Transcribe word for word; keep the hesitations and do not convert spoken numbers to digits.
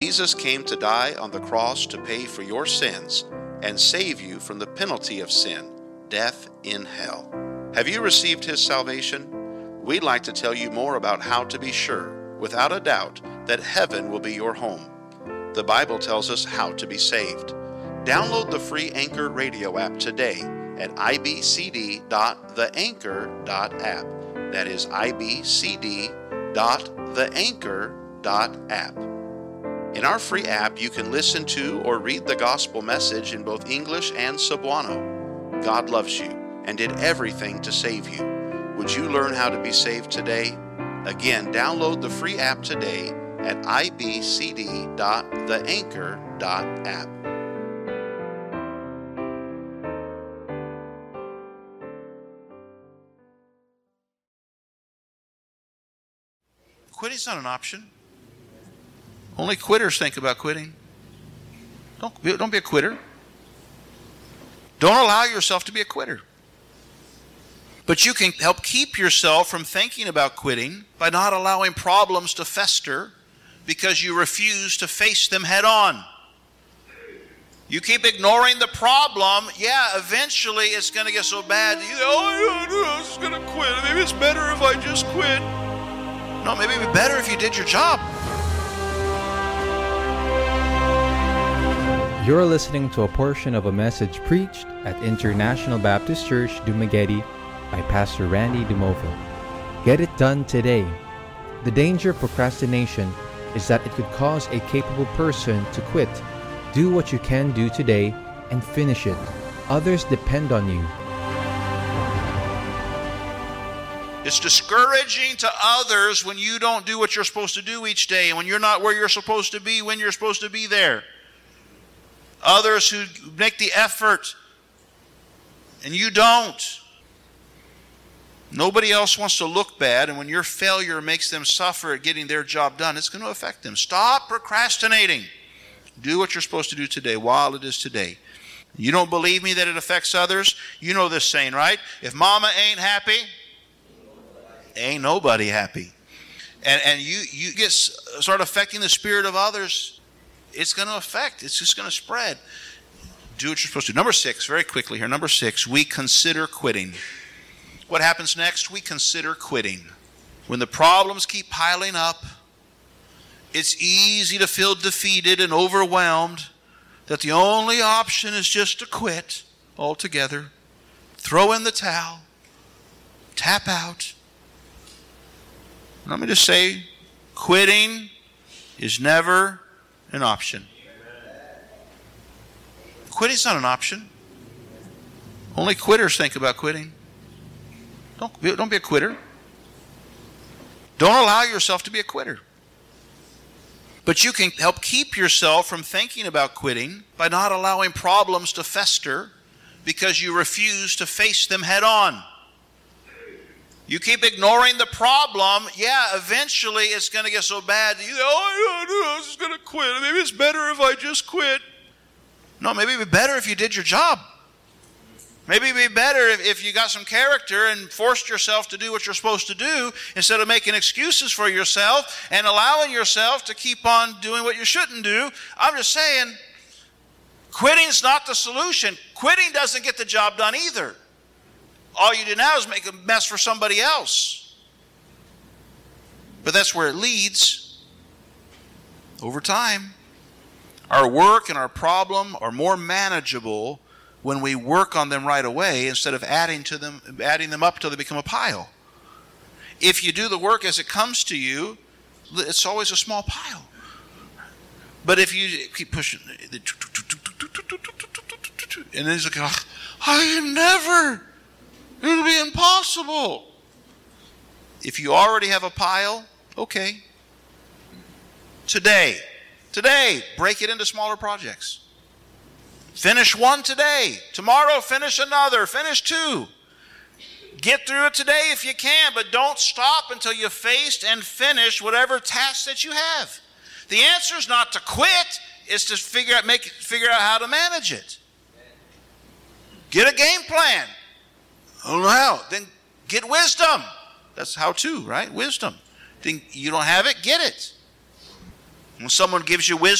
Jesus came to die on the cross to pay for your sins and save you from the penalty of sin, death in hell. Have you received his salvation? We'd like to tell you more about how to be sure, without a doubt, that heaven will be your home. The Bible tells us how to be saved. Download the free Anchor radio app today at i b c d dot the anchor dot app. That is i b c d dot the anchor dot app. In our free app, you can listen to or read the gospel message in both English and Cebuano. God loves you and did everything to save you. Would you learn how to be saved today? Again, download the free app today at i b c d dot the anchor dot app. Quitting's not an option. Only quitters think about quitting. Don't be, don't be a quitter. Don't allow yourself to be a quitter. But you can help keep yourself from thinking about quitting by not allowing problems to fester because you refuse to face them head on. You keep ignoring the problem, yeah, eventually it's going to get so bad that you go, oh, I'm just going to quit. Maybe it's better if I just quit. No, maybe it'd be better if you did your job. You're listening to a portion of a message preached at International Baptist Church, Dumaguete by Pastor Randy Dumovo. Get it done today. The danger of procrastination is that it could cause a capable person to quit. Do what you can do today and finish it. Others depend on you. It's discouraging to others when you don't do what you're supposed to do each day and when you're not where you're supposed to be when you're supposed to be there. Others who make the effort and you don't. Nobody else wants to look bad, and when your failure makes them suffer at getting their job done, it's going to affect them. Stop procrastinating. Do what you're supposed to do today while it is today. You don't believe me that it affects others? You know this saying, right? If mama ain't happy, ain't nobody happy. And and you, you get start affecting the spirit of others, it's going to affect. It's just going to spread. Do what you're supposed to do. Number six, very quickly here. Number six, we consider quitting. What happens next? We consider quitting. When the problems keep piling up, it's easy to feel defeated and overwhelmed that the only option is just to quit altogether, throw in the towel, tap out. Let me just say, quitting is never an option. Quitting's not an option. Only quitters think about quitting. Don't be, don't be a quitter. Don't allow yourself to be a quitter. But you can help keep yourself from thinking about quitting by not allowing problems to fester because you refuse to face them head on. You keep ignoring the problem, yeah, eventually it's going to get so bad that you go, oh, I'm just going to quit. Maybe it's better if I just quit. No, maybe it'd be better if you did your job. Maybe it'd be better if, if you got some character and forced yourself to do what you're supposed to do instead of making excuses for yourself and allowing yourself to keep on doing what you shouldn't do. I'm just saying, quitting's not the solution. Quitting doesn't get the job done either. All you do now is make a mess for somebody else. But that's where it leads. Over time, our work and our problem are more manageable when we work on them right away instead of adding to them, adding them up till they become a pile. If you do the work as it comes to you, it's always a small pile. But if you keep pushing, and then it's like, oh, I can never, it'll be impossible. If you already have a pile, okay. Today, today, break it into smaller projects. Finish one today. Tomorrow, finish another. Finish two. Get through it today if you can, but don't stop until you've faced and finished whatever task that you have. The answer is not to quit, it's to figure out, make, figure out how to manage it. Get a game plan. I don't know how. Then get wisdom. That's how to, right? Wisdom. Then you don't have it, get it. When someone gives you wisdom,